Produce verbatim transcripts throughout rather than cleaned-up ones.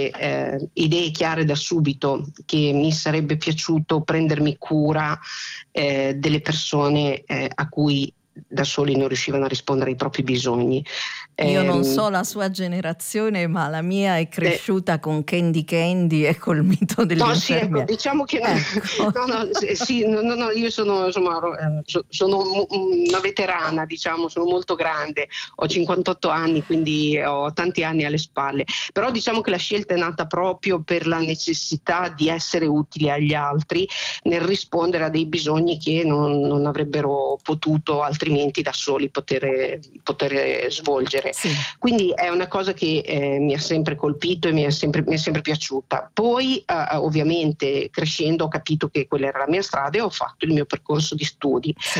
avere eh, idee chiare da subito che mi sarebbe piaciuto prendermi cura eh, delle persone eh, a cui da soli non riuscivano a rispondere ai propri bisogni. Io non Ehm, so la sua generazione, ma la mia è eh, cresciuta con Candy Candy e col mito No, sì, ecco, dell'infermiere. diciamo che Ecco. no, no, sì, sì, no, no, no, io sono, insomma, ro- eh, so- sono mu- una veterana, diciamo, sono molto grande, ho cinquantotto anni, quindi ho tanti anni alle spalle, però diciamo che la scelta è nata proprio per la necessità di essere utili agli altri nel rispondere a dei bisogni che non, non avrebbero potuto altrimenti da soli poter, poter svolgere. Sì. Quindi è una cosa che eh, mi ha sempre colpito e mi è sempre, mi è sempre piaciuta. Poi eh, ovviamente crescendo ho capito che quella era la mia strada e ho fatto il mio percorso di studi. Sì.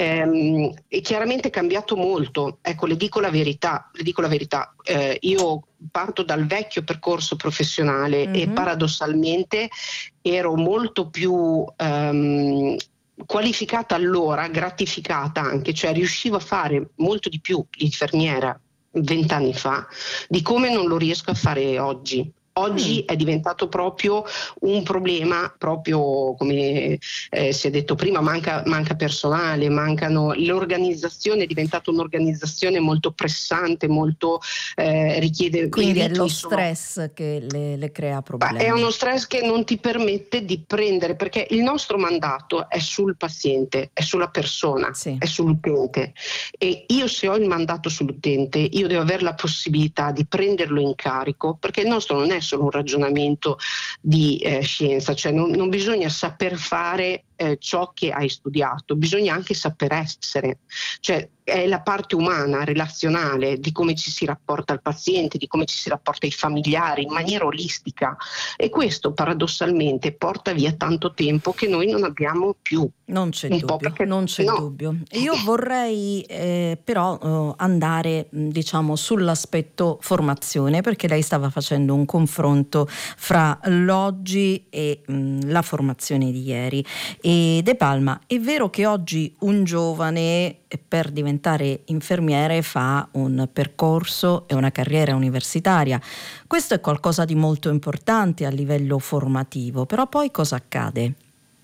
Ehm, e chiaramente è cambiato molto. Ecco, le dico la verità, le dico la verità. Eh, io parto dal vecchio percorso professionale e Mhm. paradossalmente ero molto più ehm, qualificata allora, gratificata anche, cioè riuscivo a fare molto di più l'infermiera vent'anni fa di come non lo riesco a fare oggi. Oggi Mm. è diventato proprio un problema, proprio come eh, si è detto prima, manca, manca personale, mancano, l'organizzazione è diventata un'organizzazione molto pressante, molto eh, richiede, Quindi i è lo ritmi sono stress che le, le crea Ma è problemi. uno stress che non ti permette di prendere, perché il nostro mandato è sul paziente, è sulla persona, Sì. è sull'utente e io se ho il mandato sull'utente io devo avere la possibilità di prenderlo in carico, perché il nostro non è solo un ragionamento di eh, scienza, cioè non, non bisogna saper fare eh, ciò che hai studiato, bisogna anche saper essere, cioè è la parte umana, relazionale, di come ci si rapporta al paziente, di come ci si rapporta ai familiari in maniera olistica e questo paradossalmente porta via tanto tempo che noi non abbiamo più. Non c'è Un po' dubbio, perché non c'è no. dubbio. Io vorrei eh, però eh, andare mh, diciamo sull'aspetto formazione, perché lei stava facendo un confronto fra l'oggi e mh, la formazione di ieri. E De Palma, è vero che oggi un giovane per diventare infermiere fa un percorso e una carriera universitaria. Questo è qualcosa di molto importante a livello formativo, però poi cosa accade?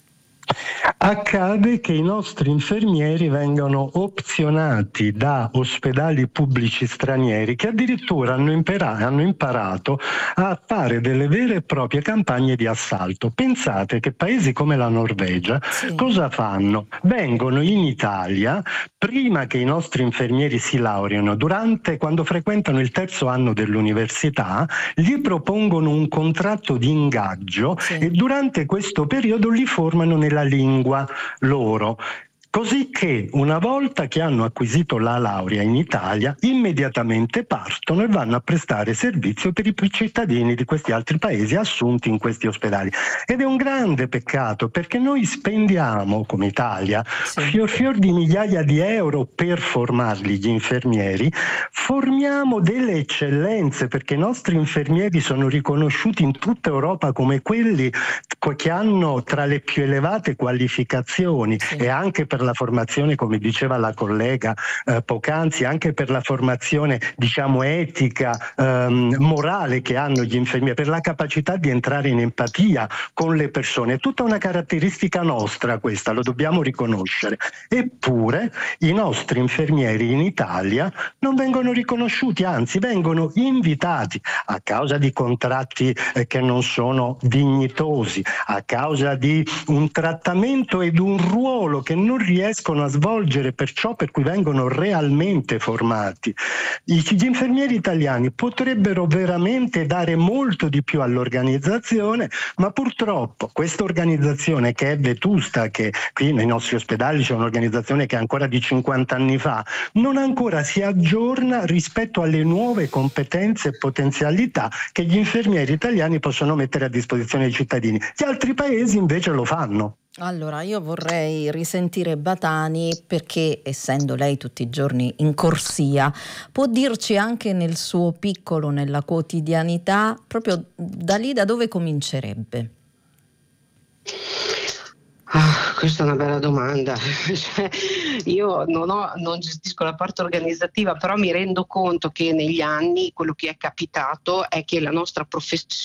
Accade che i nostri infermieri vengano opzionati da ospedali pubblici stranieri che addirittura hanno, impera- hanno imparato a fare delle vere e proprie campagne di assalto. Pensate che paesi come la Norvegia Sì. cosa fanno? Vengono in Italia prima che i nostri infermieri si laureano, durante, quando frequentano il terzo anno dell'università, gli propongono un contratto di ingaggio Sì. e durante questo periodo li formano nella lingua loro. Così che una volta che hanno acquisito la laurea in Italia, immediatamente partono e vanno a prestare servizio per i cittadini di questi altri paesi assunti in questi ospedali. Ed è un grande peccato perché noi spendiamo come Italia Sì. fior fior di migliaia di euro per formarli gli infermieri, formiamo delle eccellenze perché i nostri infermieri sono riconosciuti in tutta Europa come quelli che hanno tra le più elevate qualificazioni Sì. e anche per la formazione, come diceva la collega eh, poc'anzi, anche per la formazione diciamo etica, ehm, morale che hanno gli infermieri, per la capacità di entrare in empatia con le persone. È tutta una caratteristica nostra questa, lo dobbiamo riconoscere. Eppure i nostri infermieri in Italia non vengono riconosciuti, anzi vengono invitati a causa di contratti eh, che non sono dignitosi, a causa di un trattamento ed un ruolo che non riescono a svolgere per ciò per cui vengono realmente formati. Gli infermieri italiani potrebbero veramente dare molto di più all'organizzazione, ma purtroppo questa organizzazione che è vetusta, che qui nei nostri ospedali c'è un'organizzazione che è ancora di cinquanta anni fa, non ancora si aggiorna rispetto alle nuove competenze e potenzialità che gli infermieri italiani possono mettere a disposizione dei cittadini. Gli altri paesi invece lo fanno. Allora, io vorrei risentire Batani perché, essendo lei tutti i giorni in corsia, può dirci anche nel suo piccolo, nella quotidianità, proprio da lì da dove comincerebbe? Ah, questa è una bella domanda. Cioè, io non, ho, non gestisco la parte organizzativa, però mi rendo conto che negli anni quello che è capitato è che la nostra professione